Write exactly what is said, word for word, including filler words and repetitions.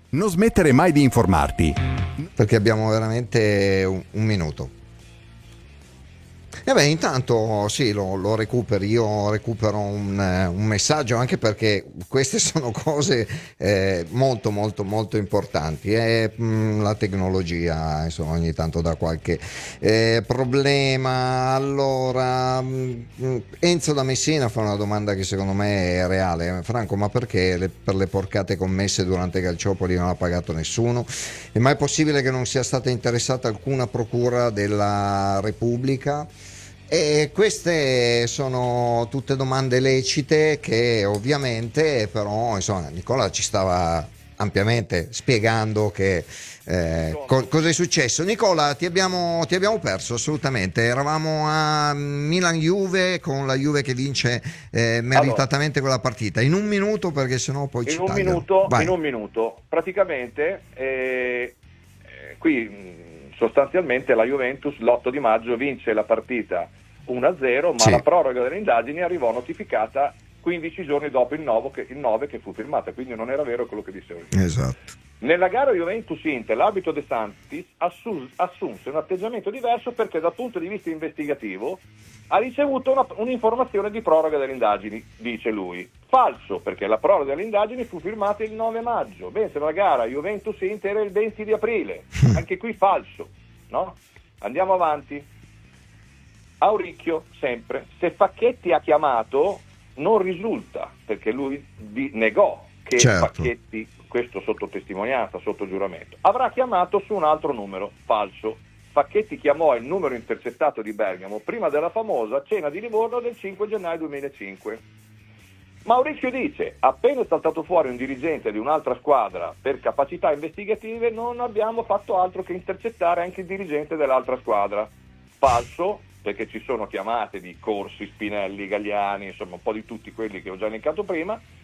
Non smettere mai di informarti. Perché abbiamo veramente un, un minuto. E beh, intanto sì, lo, lo recupero, io recupero un, un messaggio, anche perché queste sono cose eh, molto molto molto importanti, e mh, la tecnologia insomma ogni tanto dà qualche eh, problema. Allora mh, Enzo da Messina fa una domanda che secondo me è reale: Franco, ma perché le, per le porcate commesse durante i calciopoli non ha pagato nessuno? È mai possibile che non sia stata interessata alcuna procura della Repubblica? E queste sono tutte domande lecite che ovviamente però insomma Nicola ci stava ampiamente spiegando che eh, co- cosa è successo. Nicola, ti abbiamo, ti abbiamo perso assolutamente. Eravamo a Milan-Juve, con la Juve che vince eh, Allora, meritatamente quella partita. In un minuto, perché sennò poi in ci un tagliano. minuto, in Vai. un minuto, praticamente, eh, eh, qui mh, sostanzialmente la Juventus l'otto di maggio vince la partita uno a zero, ma Sì, la proroga delle indagini arrivò notificata quindici giorni dopo il nove che, il nove che fu firmata, quindi non era vero quello che dicevo io. esatto. Nella gara Juventus-Inter l'arbitro De Santis assu- assunse un atteggiamento diverso perché dal punto di vista investigativo ha ricevuto una, un'informazione di proroga delle indagini, dice lui. Falso, perché la proroga delle indagini fu firmata il nove maggio, mentre la gara Juventus-Inter era il venti di aprile. Anche qui falso, no? Andiamo avanti. Auricchio, sempre, se Facchetti ha chiamato non risulta, perché lui di- negò che Certo. Facchetti, questo sotto testimonianza, sotto giuramento, avrà chiamato su un altro numero, falso. Facchetti chiamò il numero intercettato di Bergamo prima della famosa cena di Livorno del cinque gennaio duemilacinque. Mauricio dice: appena è saltato fuori un dirigente di un'altra squadra per capacità investigative, non abbiamo fatto altro che intercettare anche il dirigente dell'altra squadra. Falso, perché ci sono chiamate di Corsi, Spinelli, Gagliani, insomma un po' di tutti quelli che ho già elencato prima.